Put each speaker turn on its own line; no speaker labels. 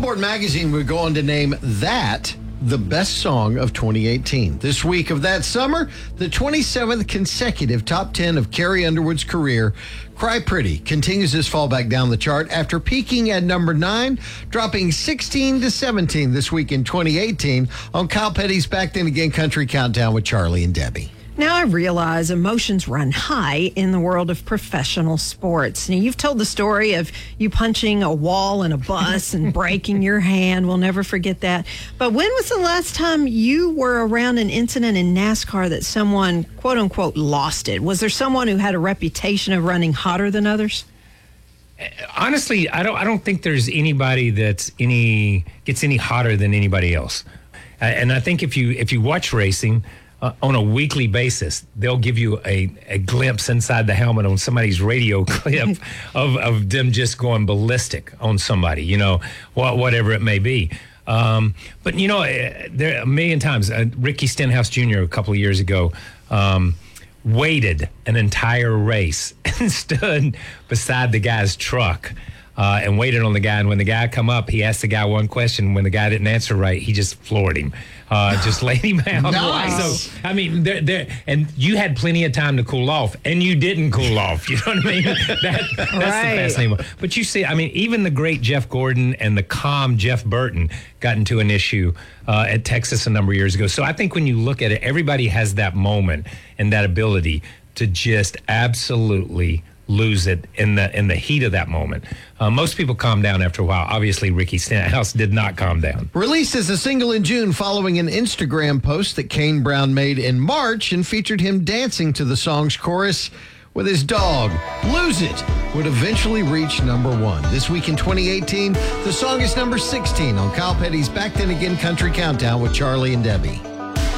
Billboard magazine would go on to name that the best song of 2018. This week of that summer, the 27th consecutive top 10 of Carrie Underwood's career, Cry Pretty continues his fall back down the chart after peaking at number 9, dropping 16 to 17 this week in 2018 on Kyle Petty's Back Then Again Country Countdown with Charlie and Debbie.
Now I realize emotions run high in the world of professional sports. Now, you've told the story of you punching a wall in a bus and breaking your hand. We'll never forget that. But when was the last time you were around an incident in NASCAR that someone, quote unquote, lost it? Was there someone who had a reputation of running hotter than others?
Honestly, I don't think there's anybody gets any hotter than anybody else. And I think if you watch racing, on a weekly basis, they'll give you a glimpse inside the helmet on somebody's radio clip of them just going ballistic on somebody, whatever it may be. But, there a million times, Ricky Stenhouse Jr. a couple of years ago waited an entire race and stood beside the guy's truck and waited on the guy. And when the guy come up, he asked the guy one question. When the guy didn't answer right, he just floored him. Just laid him out.
Nice.
So, I mean, and you had plenty of time to cool off, and you didn't cool off. You know what I mean? That's the fascinating one. But you see, I mean, even the great Jeff Gordon and the calm Jeff Burton got into an issue at Texas a number of years ago. So I think when you look at it, everybody has that moment and that ability to just absolutely lose it in the heat of that moment. Most people calm down after a while. Obviously, Ricky Stenhouse did not calm down.
Released as a single in June following an Instagram post that Kane Brown made in March and featured him dancing to the song's chorus with his dog. Lose It would eventually reach number 1. This week in 2018, the song is number 16 on Kyle Petty's Back Then Again Country Countdown with Charlie and Debbie.